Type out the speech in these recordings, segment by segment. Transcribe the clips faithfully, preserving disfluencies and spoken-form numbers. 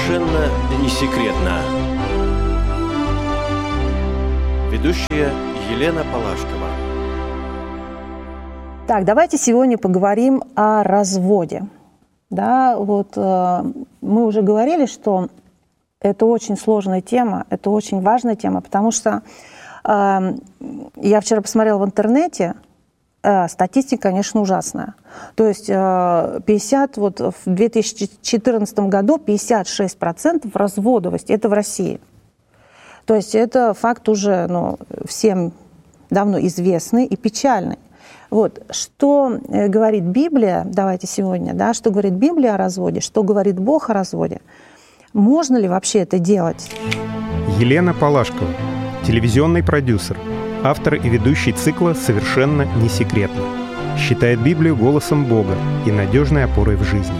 Совершенно не секретно. Ведущая Елена Палашкова. Так, давайте сегодня поговорим о разводе. Да, вот э, мы уже говорили, что это очень сложная тема, это очень важная тема, потому что э, я вчера посмотрела в интернете, э, статистика, конечно, ужасная. То есть э, пятьдесят, вот в две тысячи четырнадцатом году пятьдесят шесть процентов разводовости, это в России. То есть это факт уже ну, всем давно известный и печальный. Вот, что говорит Библия, давайте сегодня, да, что говорит Библия о разводе, что говорит Бог о разводе. Можно ли вообще это делать? Елена Палашкова, телевизионный продюсер, автор и ведущий цикла «Совершенно не секретно». Считает Библию голосом Бога и надежной опорой в жизни.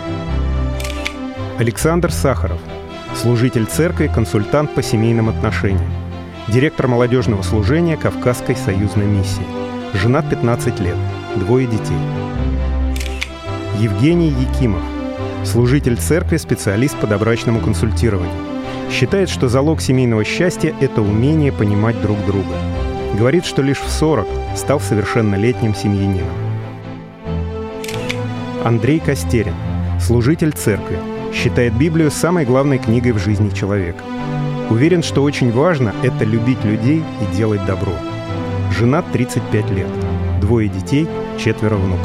Александр Сахаров, служитель церкви, консультант по семейным отношениям, директор молодежного служения Кавказской союзной миссии. Женат пятнадцать лет, двое детей. Евгений Якимов, служитель церкви, специалист по добрачному консультированию. Считает, что залог семейного счастья – это умение понимать друг друга. Говорит, что лишь в сорок стал совершеннолетним семьянином. Андрей Костерин, служитель церкви, считает Библию самой главной книгой в жизни человека. Уверен, что очень важно – это любить людей и делать добро. Женат тридцать пять лет, двое детей, четверо внуков.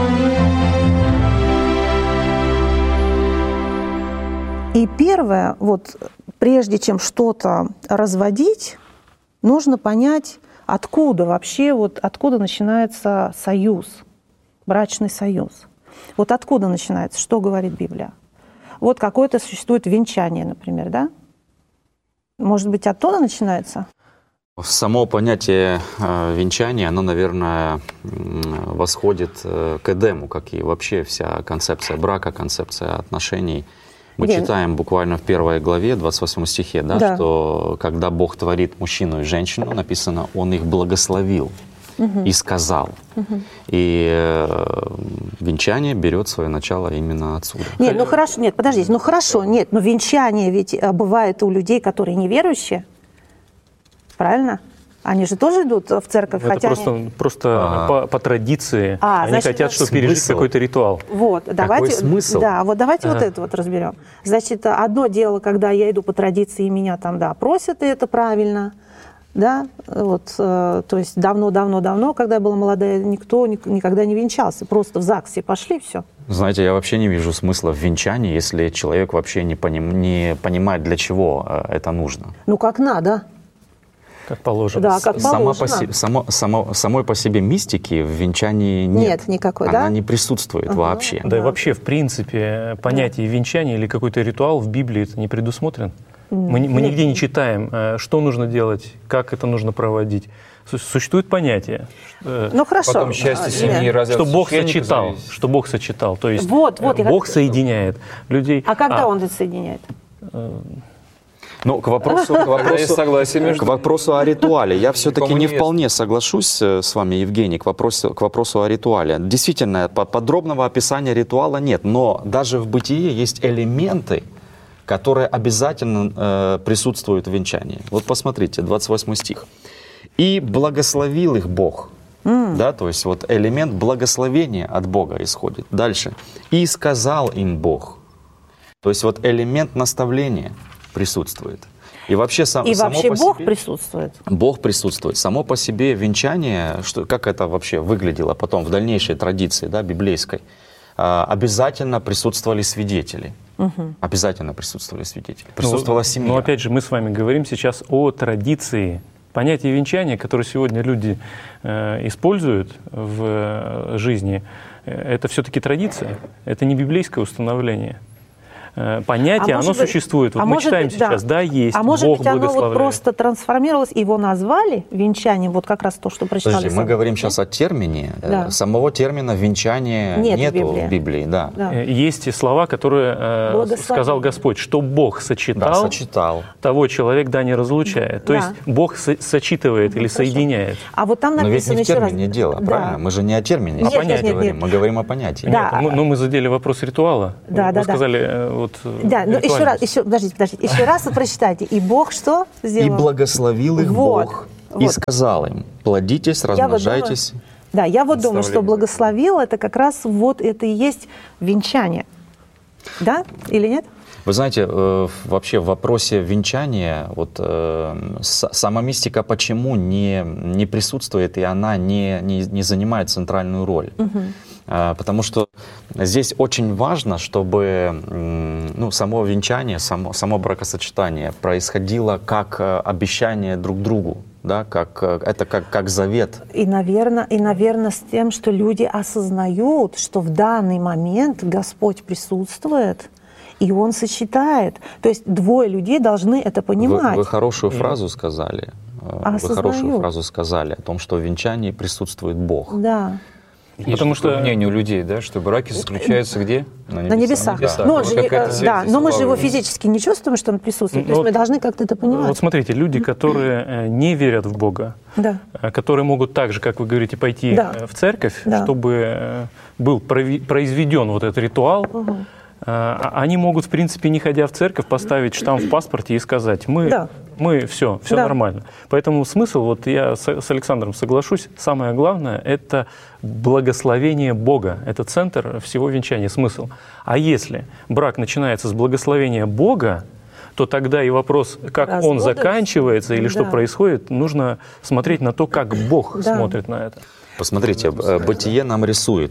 И первое, вот прежде чем что-то разводить, нужно понять, откуда вообще, вот откуда начинается союз, брачный союз. Вот откуда начинается, что говорит Библия. Вот какое-то существует венчание, например, да? Может быть, оттуда начинается? Само понятие э, венчания, оно, наверное, восходит э, к Эдему, как и вообще вся концепция брака, концепция отношений. Мы День. читаем буквально в первой главе, двадцать восьмом стихе, да, да. что когда Бог творит мужчину и женщину, написано, Он их благословил угу. и сказал. Угу. И э, венчание берет свое начало именно отсюда. Нет, ну хорошо, нет, подождите, ну хорошо, нет, но венчание ведь бывает у людей, которые неверующие. Правильно? Они же тоже идут в церковь, это хотя просто, они... просто а. по, по традиции. А, они значит, хотят, чтобы смысл? пережить какой-то ритуал. Вот, давайте, Какой смысл? Да, вот давайте ага. вот это вот разберем. Значит, одно дело, когда я иду по традиции, и меня там, да, просят, и это правильно, да, вот, э, то есть давно-давно-давно, когда я была молодая, никто ни, никогда не венчался, просто в ЗАГСе пошли, все. Знаете, я вообще не вижу смысла в венчании, если человек вообще не, поним, не понимает, для чего это нужно. Ну, как надо. Как положено. Да, как Сама положено. по себе, само, само, самой по себе мистики в венчании нет. Нет никакой, Она да? не присутствует ага. вообще. Да, да и вообще, в принципе, понятие да. венчания или какой-то ритуал в Библии это не предусмотрен. Мы, мы нигде не читаем, что нужно делать, как это нужно проводить. Существует понятие. Ну хорошо. Потом счастье семьи разве что Бог сочетал, зависит? что Бог сочетал. То есть вот, вот, Бог как... соединяет людей. А когда а, Он это соединяет? Ну, к вопросу, к вопросу, к вопросу о ритуале. Я все-таки не вполне соглашусь с вами, Евгений, к вопросу, к вопросу о ритуале. Действительно, подробного описания ритуала нет, но даже в бытие есть элементы, которые обязательно э, присутствуют в венчании. Вот посмотрите, двадцать восьмой стих. «И благословил их Бог». Mm. Да, то есть вот элемент благословения от Бога исходит. Дальше. «И сказал им Бог». То есть вот элемент наставления присутствует. И вообще, сам, и само вообще по Бог себе, присутствует. Бог присутствует. Само по себе венчание, что, как это вообще выглядело потом в дальнейшей традиции, да, библейской, обязательно присутствовали свидетели. Угу. Обязательно присутствовали свидетели. Присутствовала но, семья. Но опять же, мы с вами говорим сейчас о традиции. Понятие венчания, которое сегодня люди э, используют в жизни, это все-таки традиция. Это не библейское установление. Понятие, а оно быть, существует. Вот а мы читаем быть, сейчас, да, да есть, а может Бог быть, оно благословляет. Вот просто трансформировалось, его назвали венчанием, вот как раз то, что прочитали. Подожди, мы говорим сейчас о термине. Да. Самого термина венчание нет нету в Библии. в Библии. Да. Да. Есть слова, которые э, сказал Господь, что Бог сочетал, да, сочетал. того человек да не разлучает. Да. То есть Бог со- сочитывает ну, или хорошо. соединяет. А вот там написано. Но ведь не в термине раз... дело, да. правильно? Мы же не о термине нет, сейчас нет, нет, говорим, нет. мы говорим о понятии. Да. Нет, мы, ну, мы задели вопрос ритуала. Да, вы да, сказали, вот Да, но еще раз, еще, подождите, подождите, еще раз вы прочитайте. И Бог что сделал? И благословил их вот, Бог, вот. и сказал им: плодитесь, размножайтесь. Вот думаю, да, я вот думаю, что благословил, это как раз вот это и есть венчание. Да или нет? Вы знаете, вообще в вопросе венчания, вот сама мистика почему не, не присутствует, и она не, не, не занимает центральную роль? Угу. Потому что здесь очень важно, чтобы ну, само венчание, само, само бракосочетание происходило как обещание друг другу, да, как, это как, как завет. И, наверное, и, наверное, с тем, что люди осознают, что в данный момент Господь присутствует, и Он сочетает. То есть двое людей должны это понимать. Вы, вы хорошую фразу сказали. Осознают. Вы хорошую фразу сказали о том, что в венчании присутствует Бог. Да. Есть Потому что мнение у людей, да, что браки заключаются где? На небесах. На небесах. небесах. Но, же, да, но мы же его физически не чувствуем, что он присутствует. То есть вот, мы должны как-то это понимать. Вот смотрите, люди, которые не верят в Бога, да. которые могут так же, как вы говорите, пойти да. в церковь, да. чтобы был произведен вот этот ритуал, угу. они могут, в принципе, не ходя в церковь, поставить штамп в паспорте и сказать: мы, да. мы все, все да. нормально. Поэтому смысл, вот я с, с Александром соглашусь, самое главное — это благословение Бога. Это центр всего венчания, смысл. А если брак начинается с благословения Бога, то тогда и вопрос, как Разводы. он заканчивается или да. что происходит, нужно смотреть на то, как Бог да. смотрит на это. Посмотрите, Бытие нам рисует,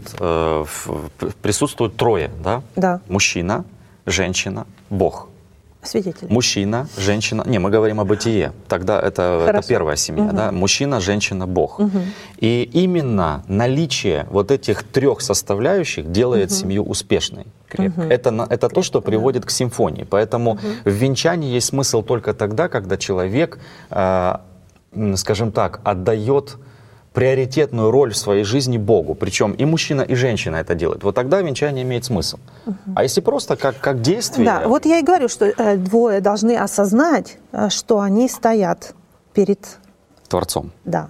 присутствует трое, да? Да. Мужчина, женщина, Бог. Свидетель. Мужчина, женщина. Не, мы говорим о бытие. Тогда это, это первая семья, угу. да? Мужчина, женщина, Бог. Угу. И именно наличие вот этих трех составляющих делает угу. семью успешной. Угу. Это, это то, что приводит да. к симфонии. Поэтому угу. в венчании есть смысл только тогда, когда человек, э, скажем так, отдает приоритетную роль в своей жизни Богу. Причем и мужчина, и женщина это делают. Вот тогда венчание имеет смысл. Угу. А если просто как, как действие... Да, вот я и говорю, что э, двое должны осознать, э, что они стоят перед... Творцом. Да.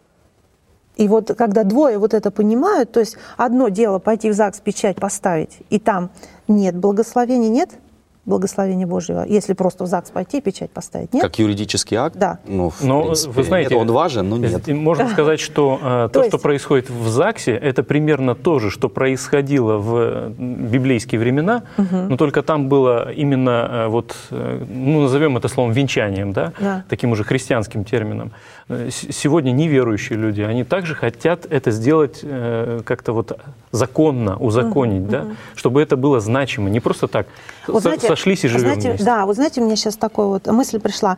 И вот когда двое вот это понимают, то есть одно дело пойти в ЗАГС, печать поставить, и там нет благословения, нет благословения Божьего, если просто в ЗАГС пойти, печать поставить, нет? Как юридический акт? Да. Ну, в но, принципе, вы знаете, он важен, но нет. Можно сказать, что э, то, то есть... что происходит в ЗАГСе, это примерно то же, что происходило в библейские времена, угу. но только там было именно, э, вот, э, ну, назовем это словом венчанием, да? Да. Таким уже христианским термином. Сегодня неверующие люди, они также хотят это сделать э, как-то вот законно, узаконить, угу, да? Угу. Чтобы это было значимо, не просто так. Вот знаете, сошлись и живем знаете, вместе. Да, вот знаете, мне сейчас такая вот мысль пришла.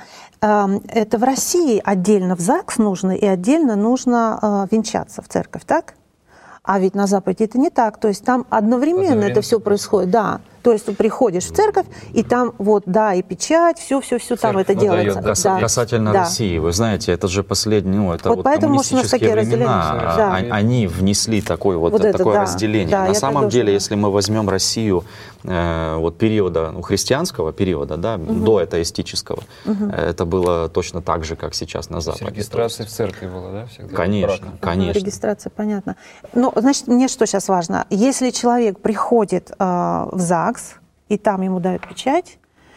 Это в России отдельно в ЗАГС нужно и отдельно нужно венчаться в церковь, так? А ведь на Западе это не так. То есть там одновременно, одновременно это все происходит, да. То есть ты приходишь в церковь, и там вот, да, и печать, все-все-все там это делается. Кас, да. Касательно да. России, вы знаете, это же последний, ну, это вот, вот поэтому, может, у нас такие времена, да. они внесли такое, вот, вот такое это, разделение. Да, На самом деле, тоже... если мы возьмем Россию э, вот периода, ну, христианского периода, да, угу. до атеистического, угу. это было точно так же, как сейчас на Западе. Регистрация в церкви была, да? Всегда? Конечно, Брак. конечно. Регистрация, понятно. Ну, значит, мне что сейчас важно? Если человек приходит э, в ЗАГС, и там ему дают печать,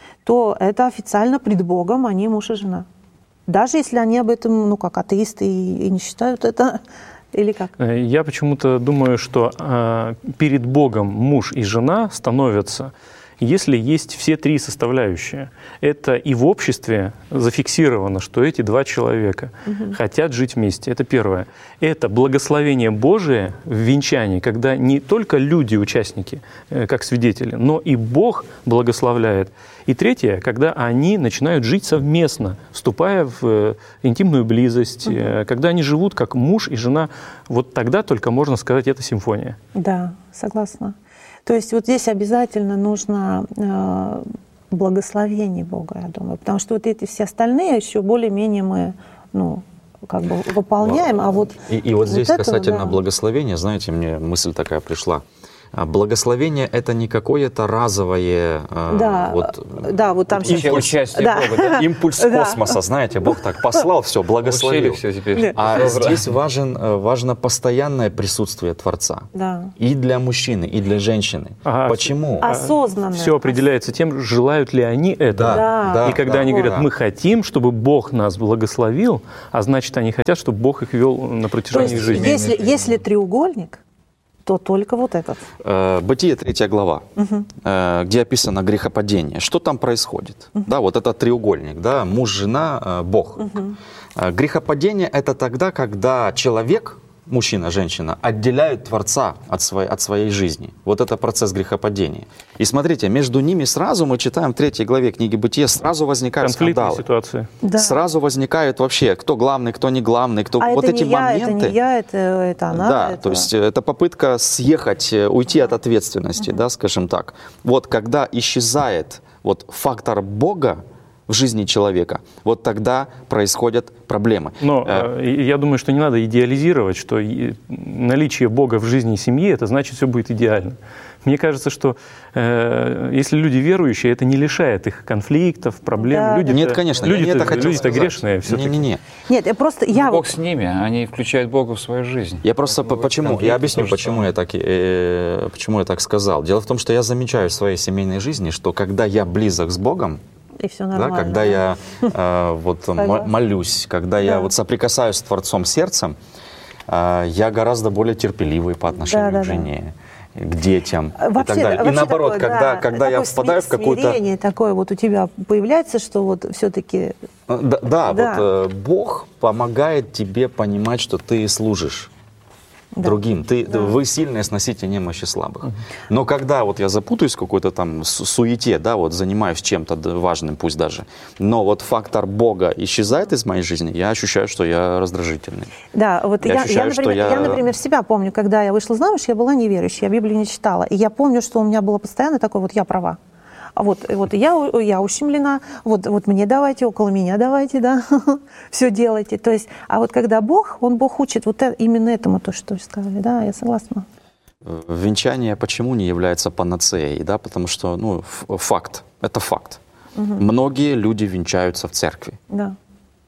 то это официально пред Богом, они муж и жена. Даже если они об этом, ну, как атеисты, и, и не считают это, или как? Я почему-то думаю, что э, перед Богом муж и жена становятся, если есть все три составляющие. Это и в обществе зафиксировано, что эти два человека угу. хотят жить вместе. Это первое. Это благословение Божие в венчании, когда не только люди, участники, как свидетели, но и Бог благословляет. И третье, когда они начинают жить совместно, вступая в интимную близость, угу. когда они живут как муж и жена, вот тогда только можно сказать, это симфония. Да, согласна. То есть вот здесь обязательно нужно э, благословение Бога, я думаю, потому что вот эти все остальные еще более-менее мы, ну, как бы выполняем, а вот... И, и вот здесь вот касательно этого, да. благословения, знаете, мне мысль такая пришла. Благословение — это не какое-то разовое да, вот, да, вот там импульс, участие да. Бога, да? импульс космоса, знаете, Бог так послал, все, благословил. Все теперь. А здесь важен, важно постоянное присутствие Творца. Да. И для мужчины, и для женщины. Ага. Почему? Осознанно. Все определяется тем, желают ли они этого. Да. Да, И когда да, они говорят, да. мы хотим, чтобы Бог нас благословил, а значит, они хотят, чтобы Бог их вел на То протяжении есть, жизни. если, если треугольник, то только вот этот. Э, Бытие, третья глава, Угу. э, где описано грехопадение. Что там происходит? Uh-huh. Да, вот это треугольник, да, муж, жена, э, Бог. Uh-huh. Э, грехопадение — это тогда, когда человек, мужчина, женщина, отделяют Творца от своей, от своей жизни. Вот это процесс грехопадения. И смотрите, между ними сразу, мы читаем в третьей главе книги Бытия, сразу возникают Конфликтные скандалы. ситуации. Да. Сразу возникают вообще, кто главный, кто не главный, кто... А вот это эти не я, моменты. это не я, это, это она. Да, это... то есть это попытка съехать, уйти от ответственности, да, скажем так. Вот когда исчезает вот фактор Бога в жизни человека, вот тогда происходят проблемы. Но Э, э, я думаю, что не надо идеализировать, что и- наличие Бога в жизни семьи, это значит, все будет идеально. Мне кажется, что э, если люди верующие, это не лишает их конфликтов, проблем. Да, люди Нет, конечно, я не люди-то, это хотел люди-то сказать. грешные все-таки. Не-не-не. Нет, я просто... Я Бог вот- с ними, они включают Бога в свою жизнь. Я просто по- почему, конфликты я объясню, тоже почему самое. я, так, э, почему я так сказал. Дело в том, что я замечаю в своей семейной жизни, что когда я близок с Богом, И все да, нормально. когда я э, вот, м- Согласна. молюсь, когда я Да. вот соприкасаюсь с Творцом сердцем, э, я гораздо более терпеливый по отношению Да, да, к да. жене, к детям Вообще, и так далее. И вообще наоборот, такое, когда, да, когда я такое впадаю в сми- какую-то... смирение такое вот у тебя появляется, что вот все-таки... Э, Да, да, Да. вот э, Бог помогает тебе понимать, что ты служишь другим. Ты, Да. Вы сильные сносите немощи слабых. Но когда вот я запутаюсь в какой-то там су- суете, да, вот занимаюсь чем-то д- важным, пусть даже, но вот фактор Бога исчезает из моей жизни, я ощущаю, что я раздражительный. Да, вот Я я, я, ощущаю, что например, я- я, например, себя помню, когда я вышла замуж, я была неверующей, я Библию не читала. И я помню, что у меня было постоянно такое, вот я права. А вот, вот я, я ущемлена, вот, вот мне давайте, около меня давайте, да, все делайте. То есть, а вот когда Бог, Он Бог учит вот э- именно этому, то, что вы сказали, да, я согласна. Э, Венчание почему не является панацеей? Да? Потому что, ну, ф- факт, это факт. Многие люди венчаются в церкви. Да.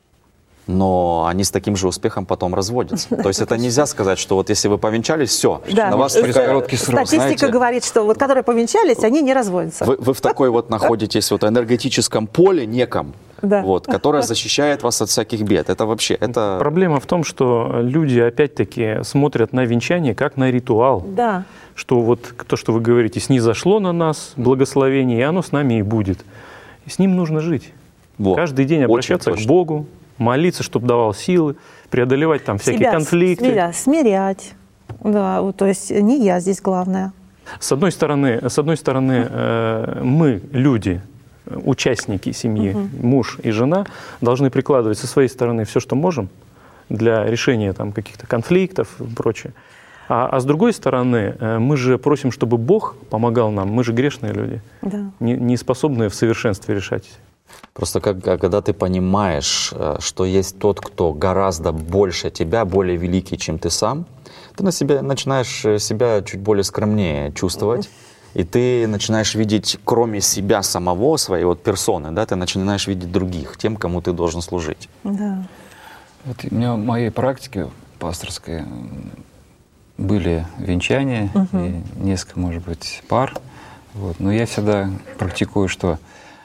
Но они с таким же успехом потом разводятся. То есть это нельзя сказать, что вот если вы повенчались, все, Да. на вас Э, такая- короткий срок, Статистика знаете, говорит, что вот которые повенчались, они не разводятся. Вы, вы в такой вот находитесь вот энергетическом поле неком, Да. вот, которое защищает вас от всяких бед. Это вообще, это... Проблема в том, что люди опять-таки смотрят на венчание как на ритуал. Да. Что вот то, что вы говорите, снизошло на нас благословение, и оно с нами и будет. И с ним нужно жить. Во, Каждый день очень обращаться к точно. Богу, молиться, чтобы давал силы, преодолевать там всякие Себя конфликты. смиря- смирять. Да, вот, то есть не я здесь главное. С одной стороны, с одной стороны э, мы, люди, э, участники семьи, муж и жена, должны прикладывать со своей стороны все, что можем для решения там, каких-то конфликтов и прочее. А, а с другой стороны, э, мы же просим, чтобы Бог помогал нам. Мы же грешные люди, Да. не, не способные в совершенстве решать. Просто как, когда ты понимаешь, э, что есть тот, кто гораздо больше тебя, более великий, чем ты сам, ты на себя, начинаешь э, себя чуть более скромнее чувствовать. И ты начинаешь видеть, кроме себя самого, своей вот персоны, да, ты начинаешь видеть других, тем, кому ты должен служить. Да. Вот у меня в моей практике пасторской м, были венчания, и несколько, может быть, пар. Вот. Но я всегда практикую, что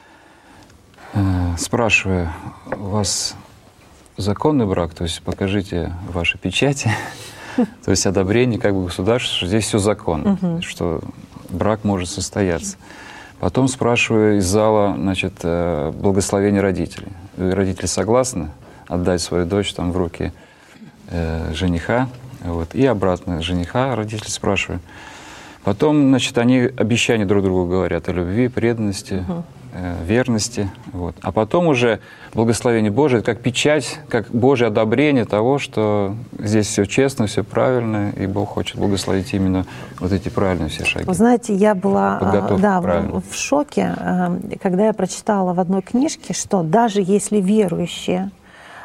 э, спрашиваю, у вас законный брак, то есть покажите ваши печати, то есть одобрение как бы государства, что здесь все законно, что брак может состояться. Потом спрашиваю из зала, значит, э, благословение родителей. Родители согласны отдать свою дочь там в руки э, жениха, вот, и обратно жениха родители спрашиваю. Потом, значит, они обещания друг другу говорят о любви, преданности, э, верности. Вот. А потом уже благословение Божие, как печать, как Божье одобрение того, что здесь все честно, все правильно, и Бог хочет благословить именно вот эти правильные все шаги. Вы знаете, я была Подготовка, да, правильно. в, в шоке, э, когда я прочитала в одной книжке, что даже если верующие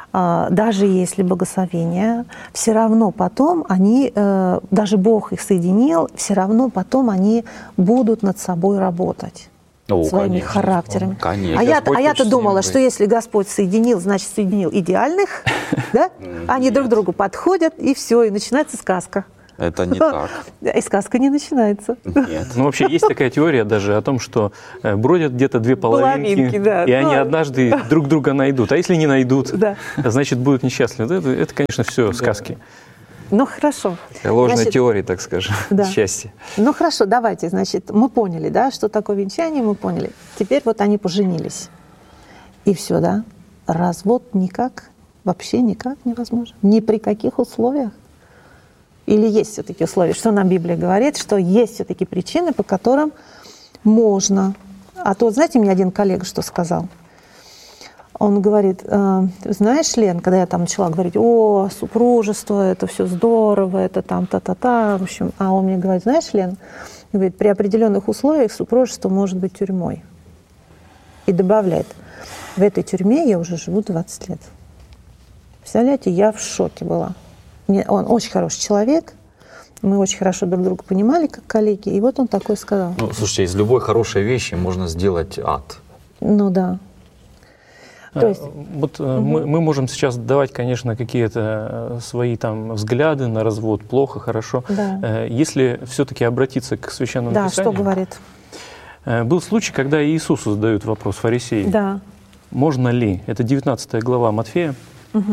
даже если благословение, все равно потом они, даже Бог их соединил, все равно потом они будут над собой работать. О, своими конечно. характерами. Конечно. А, я, Господь а я-то хочет думала, с ним что быть. если Господь соединил, значит, соединил идеальных, да? Они друг к другу подходят, и все, и начинается сказка. Это не так. И сказка не начинается. Нет. Ну, вообще, есть такая теория даже о том, что э, бродят где-то две половинки, Половинки, да. и они Ну, однажды друг друга найдут. А если не найдут, Да. значит, будут несчастливы. Это, это, конечно, все сказки. Ну, хорошо. Ложной Значит, теории, так скажем, Да. счастья. Ну, хорошо, давайте, значит, мы поняли, да, что такое венчание, мы поняли. Теперь вот они поженились. И все, да? Развод никак, вообще никак невозможно. Ни при каких условиях. Или есть все-таки условия? Что нам Библия говорит? Что есть все-таки причины, по которым можно. А то, знаете, мне один коллега что сказал? Он говорит, э, знаешь, Лен, когда я там начала говорить, о, супружество, это все здорово, это там та-та-та, в общем, а он мне говорит, знаешь, Лен, говорит, при определенных условиях супружество может быть тюрьмой. И добавляет, в этой тюрьме я уже живу двадцать лет. Представляете, я в шоке была. Мне, он очень хороший человек, мы очень хорошо друг друга понимали, как коллеги, и вот он такой сказал. Ну, слушайте, из любой хорошей вещи можно сделать ад. Ну да. То есть, Вот угу. мы, мы можем сейчас давать, конечно, какие-то свои там взгляды на развод, плохо, хорошо. Да. Если все-таки обратиться к Священному да, Писанию. что говорит? Был случай, когда Иисусу задают вопрос фарисеи. Да. Можно ли? Это девятнадцатая глава Матфея. Угу.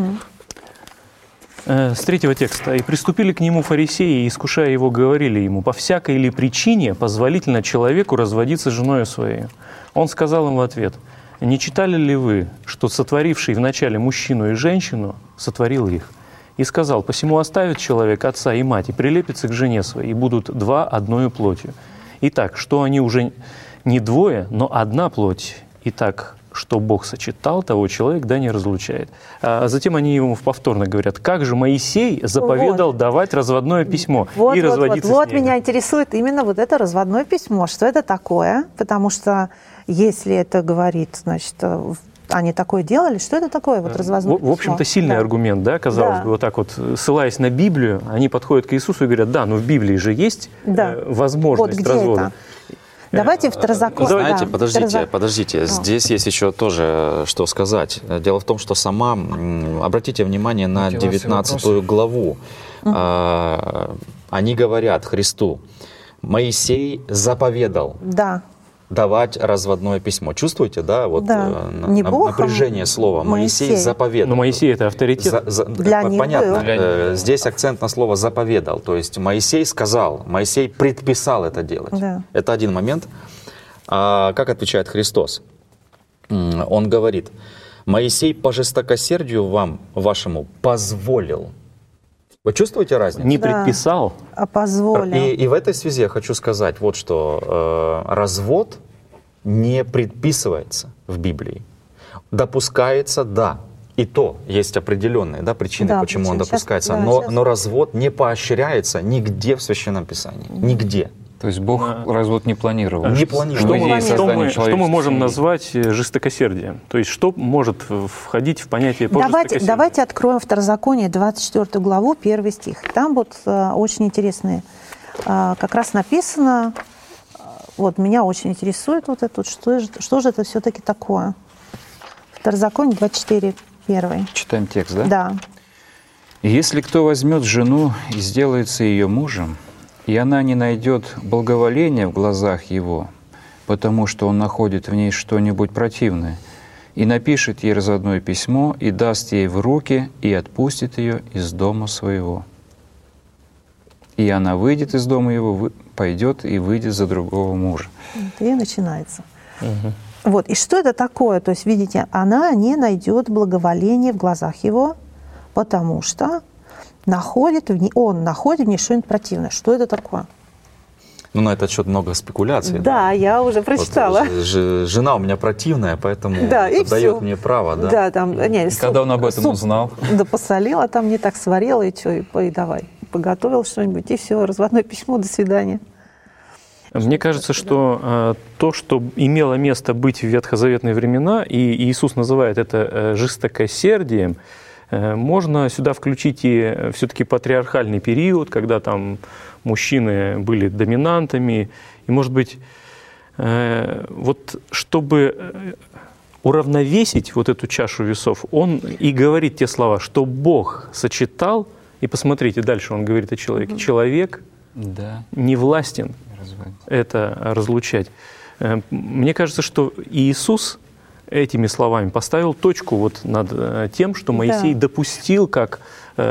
С третьего текста. «И приступили к нему фарисеи, и, искушая его, говорили ему, по всякой ли причине позволительно человеку разводиться с женою своей? Он сказал им в ответ, не читали ли вы, что сотворивший вначале мужчину и женщину сотворил их? И сказал, посему оставит человек отца и мать, и прилепится к жене своей, и будут два одною плотью. Итак, что они уже не двое, но одна плоть. Итак, что Бог сочетал, того человек да не разлучает». А затем они ему повторно говорят, как же Моисей заповедал вот. давать разводное письмо вот, и вот, разводиться вот, с вот ней. меня интересует именно вот это разводное письмо. Что это такое? Потому что если это говорит, значит, они такое делали, что это такое, вот разводное в, письмо? В общем-то, сильный да. аргумент, да, казалось да. бы, вот так вот, ссылаясь на Библию, они подходят к Иисусу и говорят, да, но в Библии же есть да. э, возможность вот развода. Это? Давайте второзакон. Знаете, да, подождите, второзак... подождите. О. Здесь есть еще тоже что сказать. Дело в том, что сама, обратите внимание на девятнадцатую главу. Угу. А, они говорят Христу, Моисей заповедал. Да. Давать разводное письмо. Чувствуете, да, вот да. на, Не на, Бог, напряжение слова. Моисей, Моисей заповедал. Но Моисей это авторитет. За, за, Для них понятно. был. Э, здесь акцент на слово заповедал. То есть Моисей сказал, Моисей предписал это делать. Да. Это один момент. А как отвечает Христос? Он говорит, Моисей по жестокосердию вам, вашему, позволил. Вы чувствуете разницу? Не да. предписал. А позволил. И, и в этой связи я хочу сказать вот что. Э, развод не предписывается в Библии. Допускается, да. И то есть определенные да, причины, да, почему он сейчас, допускается. да, но, сейчас. но развод не поощряется нигде в Священном Писании. Нигде. То есть Бог А, развод не планировал. Не планировал. Что, В идее мы, что, создания мы, что мы человеческой можем семьи. назвать жестокосердием? То есть что может входить в понятие по Давайте, жестокосердию? давайте откроем Второзаконие, двадцать четвёртую главу, первый стих. Там вот э, очень интересные, э, как раз написано, э, вот меня очень интересует вот это, что, же- что же это все-таки такое? Второзаконие двадцать четыре, первый. Читаем текст, да? Да. «Если кто возьмет жену и сделается ее мужем, и она не найдет благоволения в глазах его, потому что он находит в ней что-нибудь противное, и напишет ей разводное письмо, и даст ей в руки, и отпустит ее из дома своего. И она выйдет из дома его, вы- пойдет и выйдет за другого мужа». Вот, и начинается. Вот, и что это такое? То есть, видите, она не найдет благоволения в глазах его, потому что находит в ней, он находит в ней что-нибудь противное. Что это такое? Ну, на этот счет много спекуляций. Да, я уже прочитала. Вот, ж- жена у меня противная, поэтому Да, и это дает всё. мне право. Да? Да, там, не, И когда он об этом суп, узнал? Да посолила, там не так сварила, и что, и, по- и давай. Поготовил что-нибудь, и все, разводное письмо, до свидания. Мне кажется, что э, то, что имело место быть в ветхозаветные времена, и Иисус называет это э, жестокосердием, э, можно сюда включить и все-таки патриархальный период, когда там мужчины были доминантами. И, может быть, э, вот чтобы уравновесить вот эту чашу весов, он и говорит те слова, что Бог сочетал, и посмотрите, дальше он говорит о человеке. Человек Да. не властен Разводить. это разлучать. Э, Мне кажется, что Иисус этими словами поставил точку вот над э, тем, что Моисей Да. допустил как э,